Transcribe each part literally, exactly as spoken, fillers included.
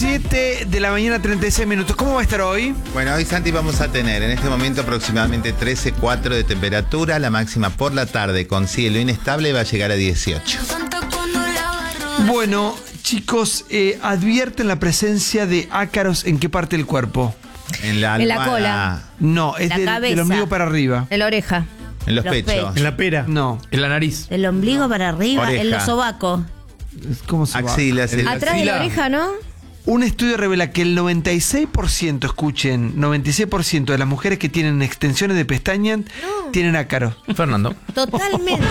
siete de la mañana, treinta y seis minutos. ¿Cómo va a estar hoy? Bueno, hoy, Santi, vamos a tener en este momento aproximadamente trece coma cuatro de temperatura. La máxima por la tarde con cielo inestable va a llegar a dieciocho. Bueno, chicos, eh, advierten la presencia de ácaros en qué parte del cuerpo. En la, En la almohada, cola. No, es La del, cabeza. del ombligo para arriba. En la oreja. En los, Los pechos. pechos. En la pera. No. En la nariz. Del ombligo para arriba, Oreja. en los sobacos. ¿Cómo se va? Axilas. el- Atrás de la oreja, ¿no? Un estudio revela que el noventa y seis por ciento, escuchen, noventa y seis por ciento de las mujeres que tienen extensiones de pestañas No. tienen ácaro. Fernando. Totalmente.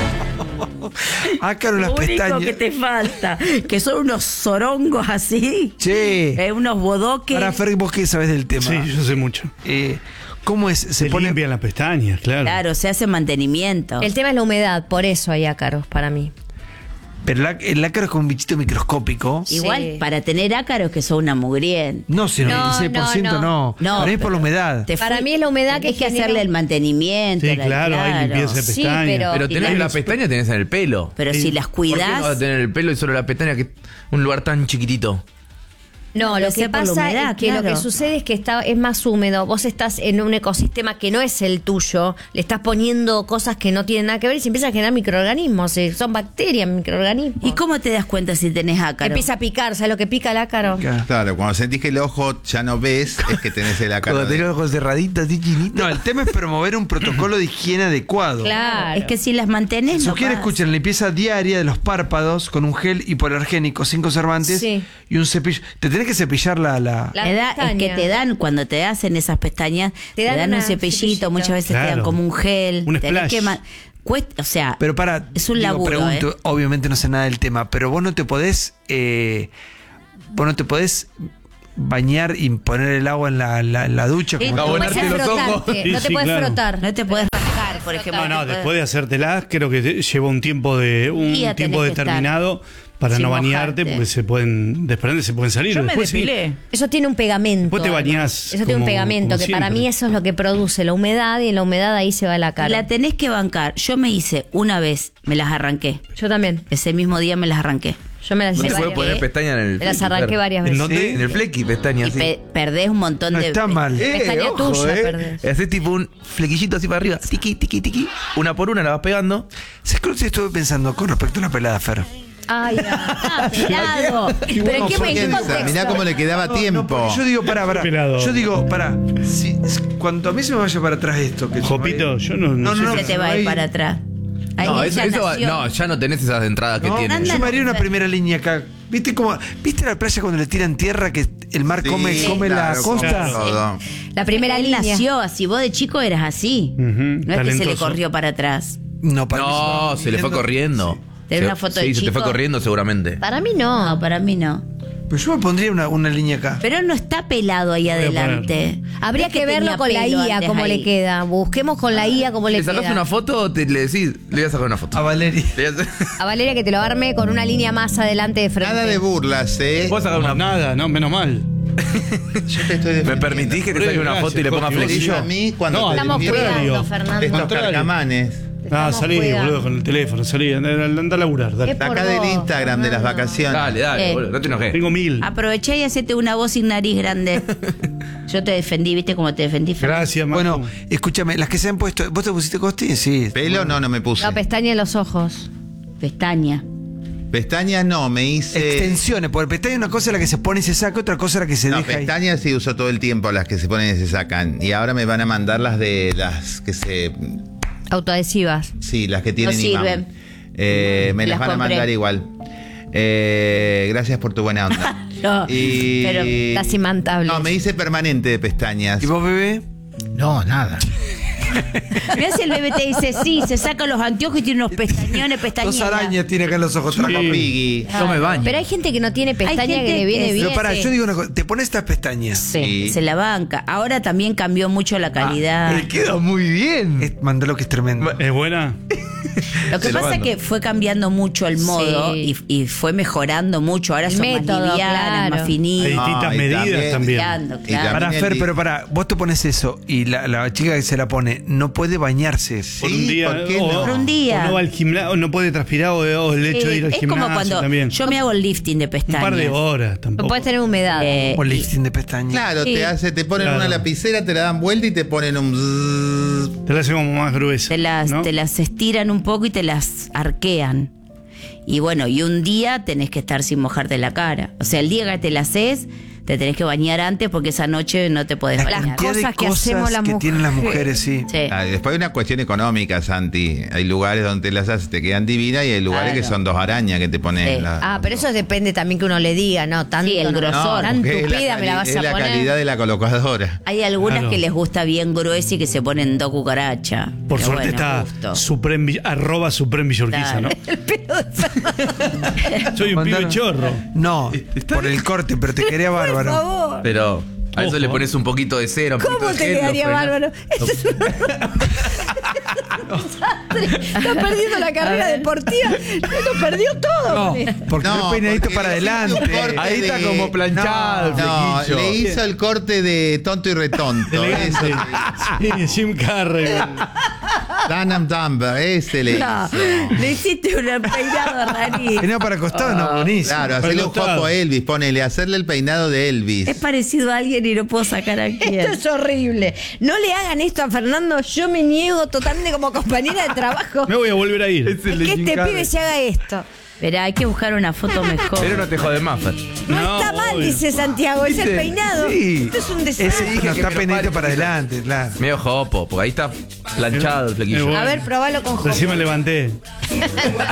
Ácaro en las Lo único pestañas. que te falta, que son unos zorongos así, Che, eh, unos bodoques. para Fer, vos qué sabés del tema. Sí, yo sé mucho. Eh, ¿Cómo es? Se, Se pone limpian las pestañas, claro. Claro, se hace mantenimiento. El tema es la humedad, por eso hay ácaros para mí. Pero la- el ácaro es como un bichito microscópico. Igual, Sí. para tener ácaros que son una mugrienta. No, si el No, noventa y seis por ciento no. no, no. no. Para mí es por la humedad. Te Para fui- mí es la humedad que tenés que genera- hacerle el mantenimiento. Sí, la- claro, hay limpieza de Sí, pestañas. pero- Pero y tenés la- las pestañas, tenés en el pelo. Pero si las ¿Por qué no vas a cuidás, tener el pelo y solo la pestaña, que un lugar tan chiquitito? No, Debe lo ser que por la pasa humedad, es que claro. lo que sucede es que está, es más húmedo. Vos estás en un ecosistema que no es el tuyo, le estás poniendo cosas que no tienen nada que ver y se empieza a generar microorganismos. eh, Son bacterias, microorganismos. ¿y cómo te das cuenta si tenés ácaro? Empieza a picar, ¿sabes lo que pica el ácaro? Claro. Claro, cuando sentís que el ojo ya no ves, es que tenés el ácaro. Cuando tenés los ojos cerraditos, así chinitos. No, el tema es promover un protocolo de higiene adecuado. Claro. Es que si las mantenés, Si no quieren, vas. escuchen, limpieza diaria de los párpados con un gel hipoalergénico sin conservantes Sí. y un cepillo. Te tenés que cepillar la... la... La Te da- es que pestaña. te dan, cuando te hacen esas pestañas, te Te dan, dan un una cepillito, cepillito. muchas veces te dan Claro. como un gel. Un tenés splash. que ma- cuesta- o sea, Pero para, es un digo, laburo, pregunto, ¿eh? obviamente no sé nada del tema, pero vos no te podés, eh, vos no te podés bañar y poner el agua en la, la- en la ducha. Eh, Como no, todo. bueno, No puedes los frotarte, ojos. no Sí, te sí, puedes claro. frotar. no te puedes rascar, por ejemplo. No, no, te puedes- después de hacértelas, creo que te- lleva un tiempo de un día tiempo tenés que determinado para sin no bañarte, mojarte. porque se pueden desprender, se pueden salir. Yo me Después sí, depilé. Eso tiene un pegamento. Después te además. bañás Eso tiene un como- pegamento, como que para siempre. mí eso es lo que produce la humedad y en la humedad ahí se va el ácaro. La tenés que bancar. Yo me hice una vez, me las arranqué. Yo también. Ese mismo día me las arranqué. Yo me las No hice te puedes varias. poner pestaña en el Me las flequi, arranqué Fer. varias ¿En veces. dónde? Sí. En el flequi, pestaña, Y así. pe- perdés un montón No de. está mal. Pestaña tuya, eh. perdés. Haces tipo un flequillito así para arriba, tiqui, tiqui, tiqui. Una por una la vas pegando. ¿Sabes qué estuve pensando con respecto a la pelada, Fer? Ay, ah, pelado. Pero en qué, en qué Piensa, contexto. mirá cómo le quedaba No, tiempo. no, porque yo digo, pará, pará. Pelado. Yo digo, pará. Si, es- cuando a mí se me vaya para atrás esto. Que se Jopito, me va a ir- yo no, no, sé. Se qué- te va a ir para atrás. Ahí No, ella eso, eso va- nació. no, ya no tenés esas entradas que No, tiene. anda. yo me haría una primera línea acá. ¿Viste cómo, ¿Viste la playa cuando le tiran tierra que el mar Sí, come, come la claro, costa? como todo. La primera Él línea. nació así. Vos de chico eras así. Ujú, no es que se le talentoso. corrió para atrás. No, para mí No, se le fue corriendo. ¿Tenés Se- una foto Sí, de se te chico? fue corriendo seguramente. Para mí no. No, para mí no. Pues yo me pondría una, una línea acá. Pero él no está pelado ahí Voy a adelante. Habría No es que verlo tenía con la pelo I A, antes cómo ahí. le queda. Busquemos con la I A cómo le ¿Le sacás queda. una foto o te, le decís, le voy a sacar una foto? A Valeria. Le voy a hacer- A Valeria que te lo arme con una línea más adelante de frente. Nada de burlas, ¿eh? ¿Puedo sacar No, una? nada, no, menos mal. Yo te estoy ¿Me defendiendo. permitís que te saque una Gracias, foto y le ponga Jorge, Me vos y dijo flequillo? a mí cuando No, te Estamos al divirtieron contrario. cuidando, Fernando. estos Contrario. carcamanes. Ah, Estamos salí, cuidando. boludo, con el teléfono, salí, anda, anda a laburar, dale. Es por Acá del vos, Instagram de las Fernando. vacaciones. Dale, dale, Eh. boludo, no te enojes. Tengo mil. Aprovechá y hacete una voz sin nariz grande. Yo te defendí, ¿viste cómo te defendí? Fer? Gracias, Macu. Bueno, escúchame, las que se han puesto. ¿Vos te pusiste costi? Sí. Pelo no, no me puse. La pestaña en los ojos. Pestaña. Pestañas no, me hice. Extensiones, porque pestaña una cosa es la que se pone y se saca, otra cosa es la que se No, deja ahí. pestañas sí uso todo el tiempo, las que se ponen y se sacan. Y ahora me van a mandar las de las que se. Autoadhesivas. Sí, las que tienen No imán. sirven. Eh, me las, Las van a compré. mandar igual. Eh, gracias por tu buena onda. No, Y- pero las imantables. No, me hice permanente de pestañas. ¿Y vos, bebé? No, nada. mirá si el bebé te dice sí, se saca los anteojos y tiene unos pestañones, pestañas. Dos arañas tiene acá en los ojos. Como trajo. Piggy. Yo me baño. Pero hay gente que no tiene pestaña gente que le viene que- bien. Pero pará, sí. yo digo una cosa. Te pones estas pestañas. Sí, Sí. se la banca. Ahora también cambió mucho la calidad. Le queda muy bien. Es, mandalo que es tremendo. ¿Es buena? Lo que Se lo pasa es mando. que fue cambiando mucho el modo Sí. y, y fue mejorando mucho. Ahora El son método, más livianas, claro. más Hay finitas. distintas Ah, y medidas también- también. Claro, Y claro. Para también el Fer, di- pero para, vos te pones eso y la, la chica que se la pone no puede bañarse. Por Sí, un día. ¿por qué o, no? Por un día. o no va al gimnasio, no puede transpirar, o, o el hecho de ir al es gimnasio como cuando también. yo me hago el lifting de Un pestañas. par de horas No tampoco. puedes tener humedad. Eh, O lifting de pestañas. Claro, Sí. te hace, te ponen Claro. una lapicera, te la dan vuelta y te ponen un bzzz. Te la hace como más gruesa. te las, ¿no? te las estiran un poco y te las arquean. Y bueno, y un día tenés que estar sin mojarte la cara. O sea, el día que te la haces, te tenés que bañar antes porque esa noche no te podés La bañar. cantidad de cosas que cosas hacemos las que tienen las mujeres, sí. Sí. Ah, después hay una cuestión económica, Santi. Hay lugares donde las haces, te quedan divinas y hay lugares Claro. que son dos arañas que te ponen. Sí. la- Ah, pero eso depende también que uno le diga, ¿no? Tanto, Sí, el no. grosor. Tan porque es la tupida me la cali- vas es a la poner. calidad de la colocadora. Hay algunas Claro. que les gusta bien gruesa y que se ponen dos cucarachas. Por Pero suerte bueno, está gusto. Suprem, Vi- arroba Suprem Villurquiza, Claro. ¿no? Soy un pibe Mandaron- chorro. No, por el corte, pero te quedaría bárbaro. Pero a eso Ojo. le pones un poquito de cera, un ¿Cómo poquito de te gel, lo quedaría frenas. bárbaro? Esto es un desastre. Está perdiendo la carrera deportiva. Lo perdió todo. No, con esto. porque no, peinadito porque para le hizo un adelante. corte Ahí está de- como planchado, el No, flequillo. le hizo el corte de tonto y retonto. Elegante. Ese- Sí, Jim Carrey. Dunham Dumber, ese le No, hizo. le hiciste un peinado rarísimo. Peinado para costado, no, buenísimo. Claro, hacerle un costado. jopo a Elvis, ponele, hacerle el peinado de Elvis. Es parecido a alguien y no puedo sacar a Esto quién. es horrible. No le hagan esto a Fernando. Yo me niego totalmente como compañera de trabajo. Me voy a volver a ir. Que este pibe se haga esto. Verá, hay que buscar una foto mejor. Pero no te jode más, Fer. No, No, está mal, obvio. dice Santiago. Es el ¿Viste? peinado. Sí. Esto es un Ese desastre. no que está me lo peinadito pare, para adelante, claro. Medio jopo, porque ahí está planchado el flequillo. Me voy. A ver, probalo con Jorge. Recién me levanté.